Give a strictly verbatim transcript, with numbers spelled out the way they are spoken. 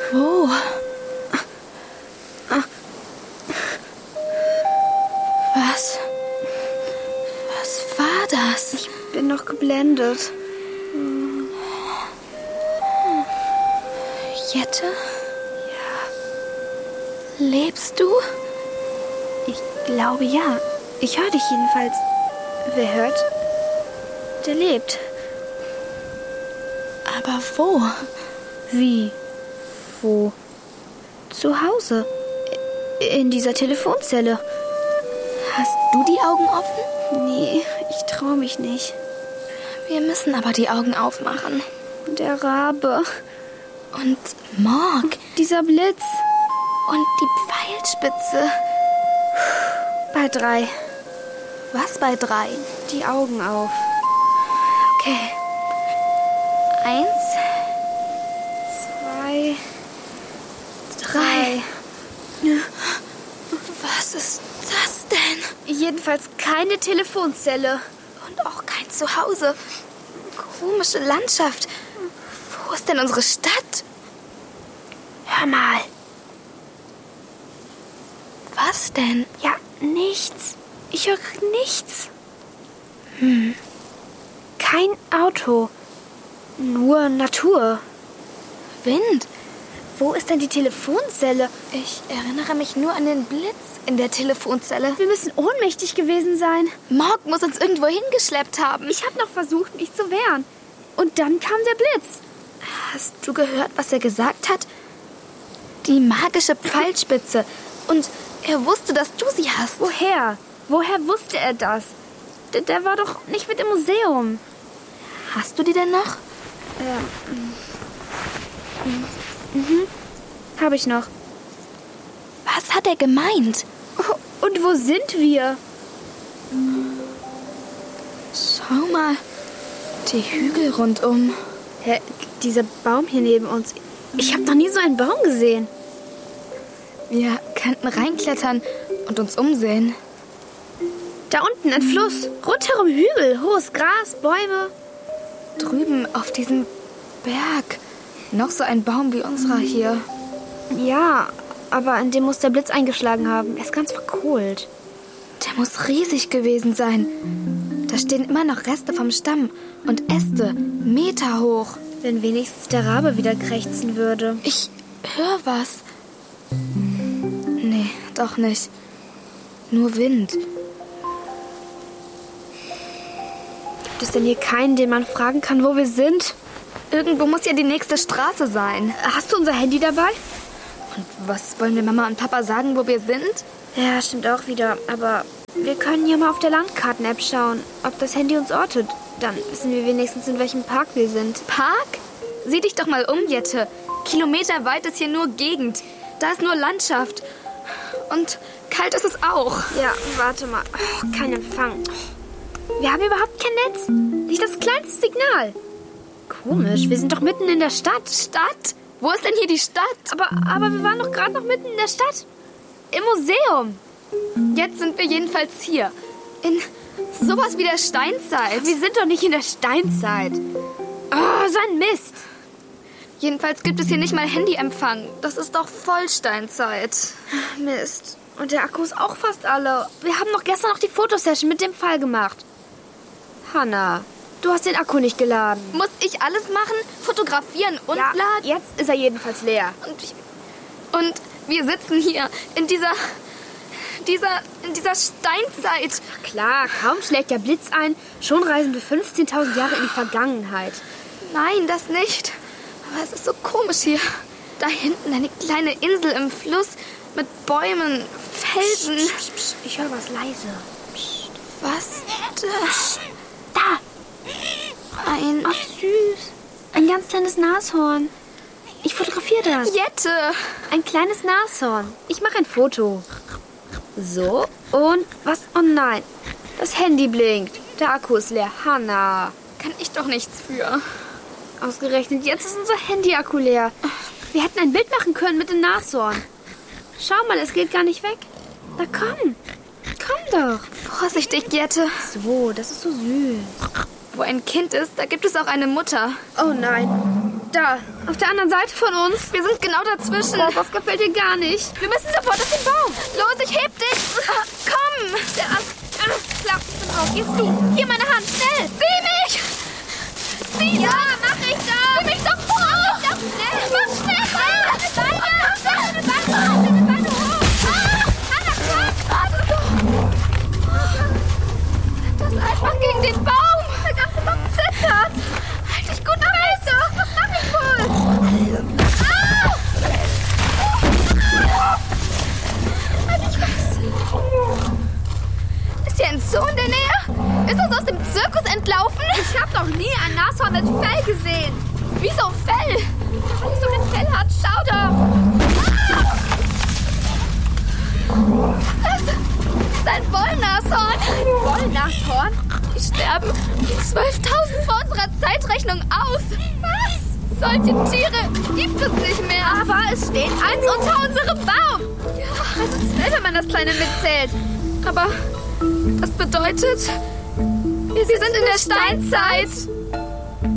Wo? Was? Was war das? Ich bin noch geblendet. Jette? Ja. Lebst du? Ich glaube ja. Ich höre dich jedenfalls. Wer hört? Der lebt. Aber wo? Wie? Wo? Zu Hause. In dieser Telefonzelle. Hast du die Augen offen? Nee, ich traue mich nicht. Wir müssen aber die Augen aufmachen. Der Rabe. Und Morg. Dieser Blitz. Und die Pfeilspitze. Bei drei. Was bei drei? Die Augen auf. Okay. Eins. Zwei. Drei. Was ist das denn? Jedenfalls keine Telefonzelle. Und auch kein Zuhause. Komische Landschaft. Wo ist denn unsere Stadt? Hör mal. Was denn? Ja, nichts. Ich höre nichts. Hm. Kein Auto. Nur Natur. Wind. Wo ist denn die Telefonzelle? Ich erinnere mich nur an den Blitz in der Telefonzelle. Wir müssen ohnmächtig gewesen sein. Morg muss uns irgendwo hingeschleppt haben. Ich habe noch versucht, mich zu wehren. Und dann kam der Blitz. Hast du gehört, was er gesagt hat? Die magische Pfeilspitze. Und er wusste, dass du sie hast. Woher? Woher wusste er das? Der, der war doch nicht mit im Museum. Hast du die denn noch? Ähm. Mhm. Habe ich noch. Was hat er gemeint? Oh, und wo sind wir? Schau mal. Die Hügel rundum. Hä, dieser Baum hier neben uns. Ich habe noch nie so einen Baum gesehen. Wir könnten reinklettern und uns umsehen. Da unten ein Fluss. Rundherum Hügel, hohes Gras, Bäume. Drüben auf diesem Berg. Noch so ein Baum wie unserer hier. Ja, aber an dem muss der Blitz eingeschlagen haben. Er ist ganz verkohlt. Der muss riesig gewesen sein. Da stehen immer noch Reste vom Stamm und Äste, Meter hoch. Wenn wenigstens der Rabe wieder krächzen würde. Ich höre was. Nee, doch nicht. Nur Wind. Gibt es denn hier keinen, den man fragen kann, wo wir sind? Irgendwo muss ja die nächste Straße sein. Hast du unser Handy dabei? Und was wollen wir Mama und Papa sagen, wo wir sind? Ja, stimmt auch wieder. Aber wir können ja mal auf der Landkarten-App schauen, ob das Handy uns ortet. Dann wissen wir wenigstens, in welchem Park wir sind. Park? Sieh dich doch mal um, Jette. Kilometerweit ist hier nur Gegend. Da ist nur Landschaft. Und kalt ist es auch. Ja, warte mal. Oh, kein Empfang. Wir haben überhaupt kein Netz. Nicht das kleinste Signal. Komisch, wir sind doch mitten in der Stadt. Stadt? Wo ist denn hier die Stadt? Aber, aber wir waren doch gerade noch mitten in der Stadt. Im Museum. Jetzt sind wir jedenfalls hier. In sowas wie der Steinzeit. Wir sind doch nicht in der Steinzeit. Oh, so ein Mist. Jedenfalls gibt es hier nicht mal Handyempfang. Das ist doch voll Steinzeit. Mist. Und der Akku ist auch fast alle. Wir haben noch gestern noch die Fotosession mit dem Fall gemacht. Hanna, du hast den Akku nicht geladen. Muss ich alles machen? Fotografieren und ja, laden? Jetzt ist er jedenfalls leer. Und, und wir sitzen hier in dieser, dieser, in dieser Steinzeit. Klar, kaum schlägt der Blitz ein, schon reisen wir fünfzehntausend Jahre in die Vergangenheit. Nein, das nicht. Aber es ist so komisch hier. Da hinten eine kleine Insel im Fluss mit Bäumen, Felsen. Psst, psst, psst. Ich höre was leise. Psst. Was? Psst. Da. Ein... Ach, süß. Ein ganz kleines Nashorn. Ich fotografiere das. Jette. Ein kleines Nashorn. Ich mache ein Foto. So. Und was? Oh nein. Das Handy blinkt. Der Akku ist leer. Hanna. Kann ich doch nichts für. Ausgerechnet, jetzt ist unser Handy-Akku leer. Wir hätten ein Bild machen können mit dem Nashorn. Schau mal, es geht gar nicht weg. Na komm. Komm doch. Vorsichtig, Jette. So, das ist so süß. Wo ein Kind ist, da gibt es auch eine Mutter. Oh nein. Da, auf der anderen Seite von uns. Wir sind genau dazwischen. Oh, das gefällt dir gar nicht. Wir müssen sofort auf den Baum. Los, ich heb dich. Ah, komm. Der Ast. Ah, klar, ich bin drauf. Jetzt du. Hier meine Hand, schnell. Sieh mich. Sieh Ja, mich. mach ich doch. Sieh mich doch vor. Mach ich doch schnell. Mach schnell. Deine Beine. Deine Beine hoch. Deine Beine hoch. Ah, Hannah, komm. Das einfach gegen den Baum. Der ganze Baum zittert. Halt dich gut fest. Was mach ich wohl? Ah! Halt dich fest. Ist hier ein Zoo in der Nähe? Ist das aus dem Zirkus entlaufen? Ich habe noch nie ein Nashorn mit Fell gesehen. Wieso Fell? Weil es so ein Fell hat. Schau doch. Das ist ein Wollnashorn. Ein Wollnashorn? Die sterben zwölftausend vor unserer Zeitrechnung aus. Was? Solche Tiere gibt es nicht mehr. Aber es steht eins unter unserem Baum. Ja, Also zwölf, wenn man das Kleine mitzählt. aber das bedeutet, wir sind in der Steinzeit.